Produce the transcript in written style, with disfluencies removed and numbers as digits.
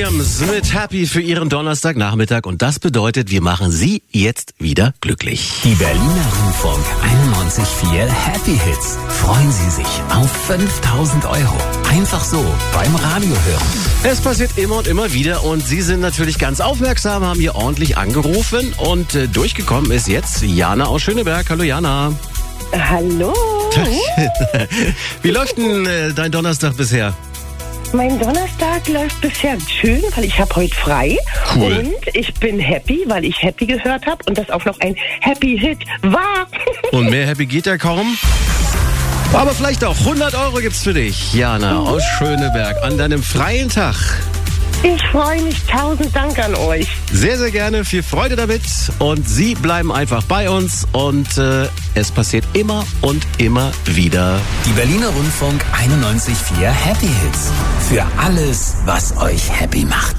Williams mit Happy für Ihren Donnerstagnachmittag und das bedeutet, wir machen Sie jetzt wieder glücklich. Die Berliner Rundfunk 91.4 Happy Hits. Freuen Sie sich auf 5.000 Euro. Einfach so beim Radio hören. Es passiert immer und immer wieder und Sie sind natürlich ganz aufmerksam, haben hier ordentlich angerufen und durchgekommen ist jetzt Jana aus Schöneberg. Hallo Jana. Hallo. Wie läuft denn dein Donnerstag bisher? Mein Donnerstag läuft bisher schön, weil ich habe heute frei. Cool. Und ich bin happy, weil ich Happy gehört habe und das auch noch ein Happy Hit war. Und mehr Happy geht ja kaum. Aber vielleicht auch 100 Euro gibt's für dich, Jana aus Schöneberg, an deinem freien Tag. Ich freue mich, 1000 Dank an euch. Sehr, sehr gerne, viel Freude damit und Sie bleiben einfach bei uns und es passiert immer und immer wieder. Die Berliner Rundfunk 91.4 Happy Hits. Für alles, was euch happy macht.